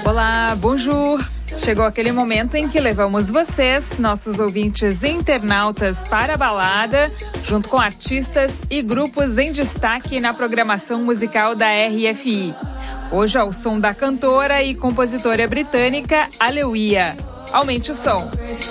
Olá, bonjour! Chegou aquele momento em que levamos vocês, nossos ouvintes internautas, para a balada, junto com artistas e grupos em destaque na programação musical da RFI. Hoje ao som da cantora e compositora britânica Alewiya. Aumente o som!